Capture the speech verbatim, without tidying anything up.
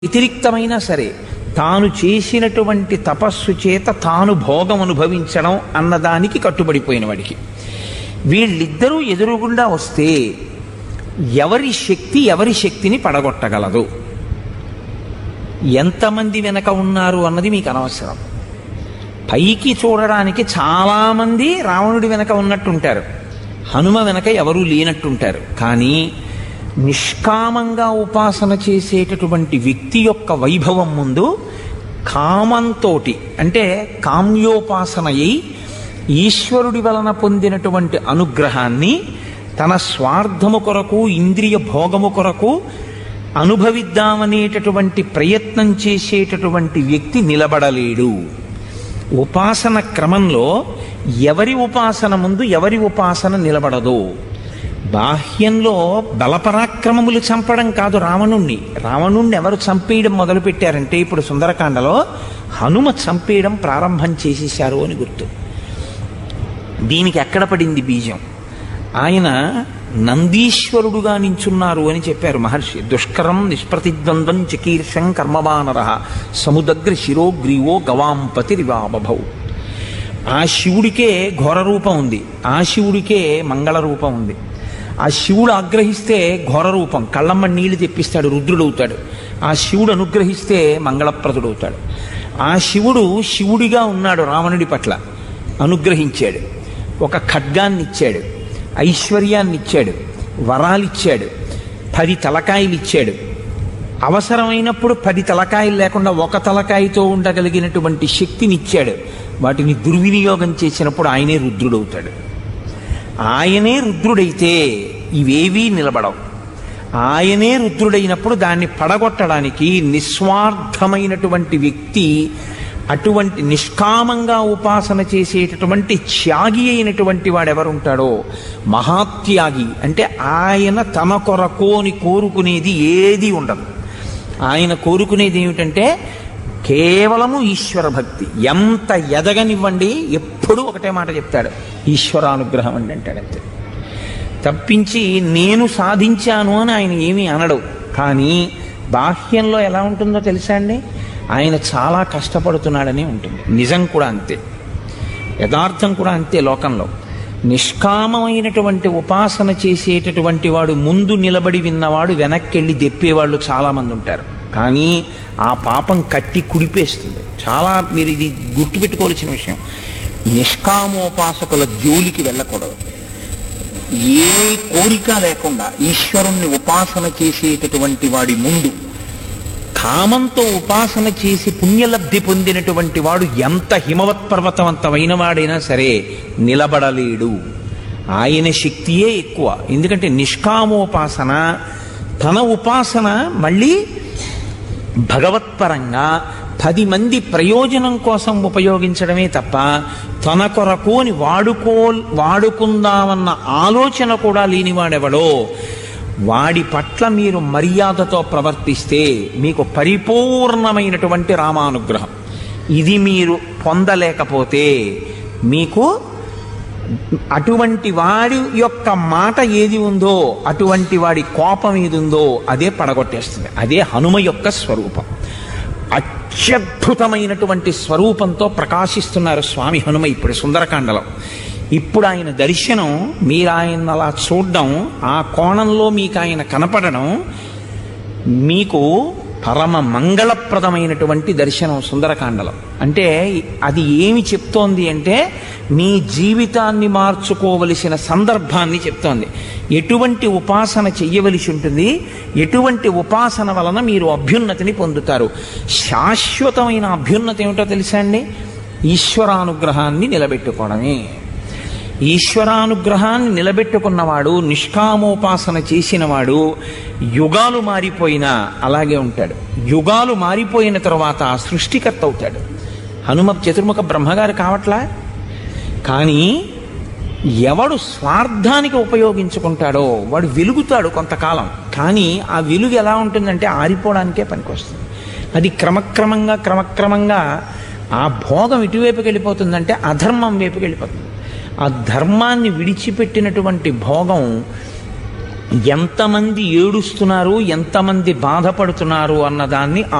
వ్యతిరిక్తమైనా సరే తాను చేసినటువంటి తపస్సు చేత తాను భోగం అనుభవించడం అన్నదానికి కట్టుబడిపోయిన వాడికి వీళ్ళిద్దరూ ఎదురుగుండా వస్తే ఎవరి శక్తి ఎవరి శక్తిని పడగొట్టగలదు, ఎంతమంది వెనక ఉన్నారు అన్నది మీకు అనవసరం. పైకి చూడడానికి చాలామంది రావణుడి వెనక ఉన్నట్టుంటారు, హనుమ వెనక ఎవరూ లేనట్టుంటారు. కానీ నిష్కామంగా ఉపాసన చేసేటటువంటి వ్యక్తి యొక్క వైభవం ముందు కామంతో అంటే కామ్యోపాసన అయి ఈశ్వరుడి వలన పొందినటువంటి అనుగ్రహాన్ని తన స్వార్థము కొరకు ఇంద్రియ భోగము కొరకు అనుభవిద్దామనేటటువంటి ప్రయత్నం చేసేటటువంటి వ్యక్తి నిలబడలేడు. ఉపాసన క్రమంలో ఎవరి ఉపాసన ముందు ఎవరి ఉపాసన నిలబడదు. బాహ్యంలో బలపరాక్రమములు చంపడం కాదు రావణుణ్ణి. రావణుణ్ణి ఎవరు చంపేయడం మొదలుపెట్టారంటే ఇప్పుడు సుందరకాండలో హనుమ చంపేయడం ప్రారంభం చేసేశారు అని గుర్తు. దీనికి ఎక్కడ పడింది బీజం? ఆయన నందీశ్వరుడుగా నించున్నారు అని చెప్పారు మహర్షి. దుష్కరం నిష్ప్రతిద్వంద్వం చకీర్షం కర్మవానర సముదగ్ర శిరోగ్రీవో గవాంపతి రివాబభౌ. ఆ శివుడికే ఘోర రూపం ఉంది, ఆ శివుడికే మంగళ రూపం ఉంది. ఆ శివుడు ఆగ్రహిస్తే ఘోర రూపం, కళ్ళమ్మ నీళ్లు తెప్పిస్తాడు, రుద్రుడవుతాడు. ఆ శివుడు అనుగ్రహిస్తే మంగళప్రదుడవుతాడు. ఆ శివుడు శివుడిగా ఉన్నాడు, రావణుడి పట్ల అనుగ్రహించాడు, ఒక ఖడ్గాన్ని ఇచ్చాడు, ఐశ్వర్యాన్ని ఇచ్చాడు, వరాలిచ్చాడు, పది తలకాయలు ఇచ్చాడు. అవసరమైనప్పుడు పది తలకాయలు లేకుండా ఒక తలకాయతో ఉండగలిగినటువంటి శక్తిని ఇచ్చాడు. వాటిని దుర్వినియోగం చేసినప్పుడు ఆయనే రుద్రుడవుతాడు. ఆయనే రుద్రుడైతే ఇవేవీ నిలబడవు. ఆయనే రుద్రుడైనప్పుడు దాన్ని పడగొట్టడానికి నిస్వార్థమైనటువంటి వ్యక్తి, అటువంటి నిష్కామంగా ఉపాసన చేసేటటువంటి త్యాగి అయినటువంటి వాడెవరుంటాడో, మహాత్యాగి అంటే ఆయన తమ కొరకు అని కోరుకునేది ఏది ఉండదు. ఆయన కోరుకునేది ఏమిటంటే కేవలము ఈశ్వర భక్తి. ఎంత ఎదగనివ్వండి ఎప్పుడూ ఒకటే మాట చెప్తాడు, ఈశ్వరానుగ్రహం అండి అంటాడంతే. తప్పించి నేను సాధించాను అని ఆయన ఏమీ అనడు. కానీ బాహ్యంలో ఎలా ఉంటుందో తెలుసా అండి, ఆయన చాలా కష్టపడుతున్నాడని ఉంటుంది. నిజం కూడా అంతే, యథార్థం కూడా అంతే. లోకంలో నిష్కామమైనటువంటి ఉపాసన చేసేటటువంటి వాడు ముందు నిలబడి విన్నవాడు వెనక్కి వెళ్ళి దెప్పేవాళ్ళు చాలామంది ఉంటారు. కానీ ఆ పాపం కట్టి కుడిపేస్తుంది. చాలా మీరు ఇది గుర్తుపెట్టుకోవాల్సిన విషయం. నిష్కామోపాసకుల జోలికి వెళ్ళకూడదు. ఏ కోరిక లేకుండా ఈశ్వరుణ్ణి ఉపాసన చేసేటటువంటి వాడి ముందు కామంతో ఉపాసన చేసి పుణ్యలబ్ధి పొందినటువంటి వాడు ఎంత హిమవత్ పర్వతవంతమైన వాడైనా సరే నిలబడలేడు. ఆయన శక్తియే ఎక్కువ. ఎందుకంటే నిష్కామోపాసన తన ఉపాసన మళ్ళీ భగవత్పరంగా పది మంది ప్రయోజనం కోసం ఉపయోగించడమే తప్ప తన కొరకు అని వాడుకో వాడుకుందామన్న ఆలోచన కూడా లేనివాడెవడో వాడి పట్ల మీరు మర్యాదతో ప్రవర్తిస్తే మీకు పరిపూర్ణమైనటువంటి రామానుగ్రహం. ఇది మీరు పొందలేకపోతే మీకు అటువంటి వాడి యొక్క మాట ఏది ఉందో, అటువంటి వాడి కోపం ఏది ఉందో అదే పడగొట్టేస్తుంది. అదే హనుమ యొక్క స్వరూపం. అత్యద్భుతమైనటువంటి స్వరూపంతో ప్రకాశిస్తున్నారు స్వామి హనుమ ఇప్పుడు సుందరకాండలో. ఇప్పుడు ఆయన దర్శనం, మీరు ఆయన అలా చూడడం, ఆ కోణంలో మీకు ఆయన కనపడడం మీకు పరమ మంగళప్రదమైనటువంటి దర్శనం సుందరకాండలో. అంటే అది ఏమి చెప్తోంది అంటే మీ జీవితాన్ని మార్చుకోవలసిన సందర్భాన్ని చెప్తోంది. ఎటువంటి ఉపాసన చెయ్యవలసి ఉంటుంది, ఎటువంటి ఉపాసన వలన మీరు అభ్యున్నతిని పొందుతారు. శాశ్వతమైన అభ్యున్నతి ఏమిటో తెలుసా అండి? ఈశ్వరానుగ్రహాన్ని నిలబెట్టుకోవడమే. ఈశ్వరానుగ్రహాన్ని నిలబెట్టుకున్నవాడు, నిష్కామోపాసన చేసినవాడు యుగాలు మారిపోయినా అలాగే ఉంటాడు. యుగాలు మారిపోయిన తర్వాత సృష్టికర్త అవుతాడు. హనుమ చతుర్ముఖ బ్రహ్మగారు కావట్లా. కానీ ఎవడు స్వార్థానికి ఉపయోగించుకుంటాడో వాడు వెలుగుతాడు కొంతకాలం. కానీ ఆ వెలుగు ఎలా ఉంటుందంటే ఆరిపోవడానికే పనికొస్తుంది. అది క్రమక్రమంగా క్రమక్రమంగా ఆ భోగం ఇటువైపుకి వెళ్ళిపోతుందంటే అధర్మం వైపుకి వెళ్ళిపోతుంది. ఆ ధర్మాన్ని విడిచిపెట్టినటువంటి భోగం ఎంతమంది ఏడుస్తున్నారు, ఎంతమంది బాధపడుతున్నారు అన్నదాన్ని